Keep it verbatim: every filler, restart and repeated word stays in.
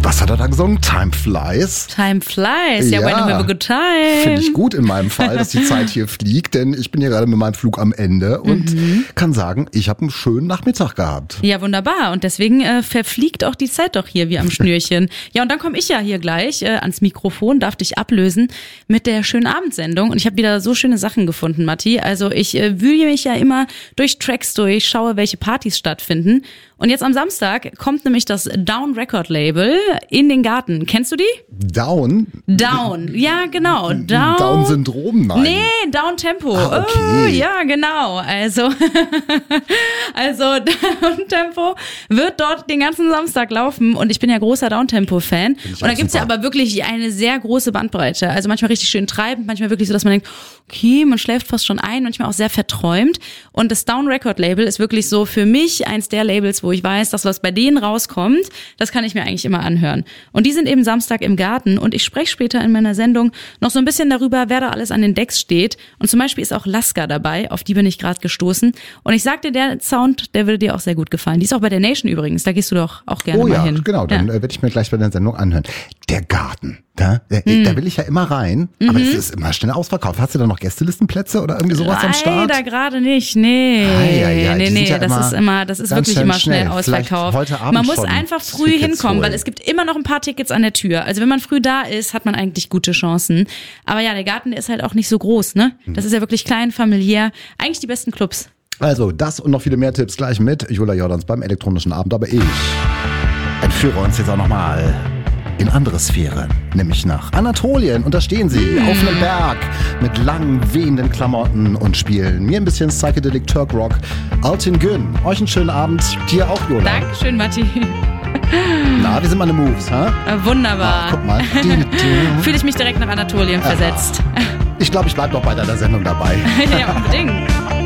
Was hat er da gesungen? Time flies. Time flies, ja, when you have a good time. Finde ich gut in meinem Fall, dass die Zeit hier fliegt, denn ich bin hier gerade mit meinem Flug am Ende und mhm. kann sagen, ich habe einen schönen Nachmittag gehabt. Ja, wunderbar. Und deswegen äh, verfliegt auch die Zeit doch hier wie am Schnürchen. Ja, und dann komme ich ja hier gleich äh, ans Mikrofon, darf dich ablösen mit der schönen Abendsendung. Und ich habe wieder so schöne Sachen gefunden, Matti. Also ich äh, wühle mich ja immer durch Tracks durch, schaue, welche Partys stattfinden. Und jetzt am Samstag kommt nämlich das Down Record Label in den Garten. Kennst du die? Down? Down, ja genau. Down, Down-Syndrom, nein. Nee, Down-Tempo. Ah, okay. Oh, ja, genau. Also, also Down-Tempo wird dort den ganzen Samstag laufen und ich bin ja großer Down-Tempo-Fan. Und da gibt's ja aber wirklich eine sehr große Bandbreite. Also manchmal richtig schön treibend, manchmal wirklich so, dass man denkt, okay, man schläft fast schon ein, manchmal auch sehr verträumt. Und das Down Record Label ist wirklich so für mich eins der Labels, wo ich weiß, dass was bei denen rauskommt, das kann ich mir eigentlich immer anhören. Und die sind eben Samstag im Garten und ich spreche später in meiner Sendung noch so ein bisschen darüber, wer da alles an den Decks steht. Und zum Beispiel ist auch Laska dabei, auf die bin ich gerade gestoßen. Und ich sagte, der Sound, der würde dir auch sehr gut gefallen. Die ist auch bei der Nation übrigens, da gehst du doch auch gerne oh, mal ja, hin. Genau, dann ja. werde ich mir gleich bei der Sendung anhören. Der Garten, da, da, mhm. da will ich ja immer rein, mhm. aber es ist immer schnell ausverkauft. Hast du da noch Gästelistenplätze oder irgendwie sowas am Start? Leider gerade nicht, nee. Ei, ei, ei, nee, nee, ja das ist immer, das ist wirklich immer schnell, schnell ausverkauft. Heute Abend man muss schon einfach früh Tickets hinkommen, holen. weil es gibt immer noch ein paar Tickets an der Tür. Also wenn man früh da ist, hat man eigentlich gute Chancen. Aber ja, der Garten, der ist halt auch nicht so groß, ne? Das ist ja wirklich klein, familiär. Eigentlich die besten Clubs. Also das und noch viele mehr Tipps gleich mit Julia Jordans beim elektronischen Abend. Aber ich entführe uns jetzt auch nochmal in andere Sphären, nämlich nach Anatolien. Und da stehen sie auf einem Berg mit langen, wehenden Klamotten und spielen mir ein bisschen Psychedelic Turk Rock. Altin Gün, euch einen schönen Abend. Dir auch, Jola. Dankeschön, Matti. Na, wie sind meine Moves, ha? Äh, wunderbar. Ach, guck mal. Fühle ich mich direkt nach Anatolien versetzt. Ich glaube, ich bleibe doch bei deiner Sendung dabei. Ja, unbedingt.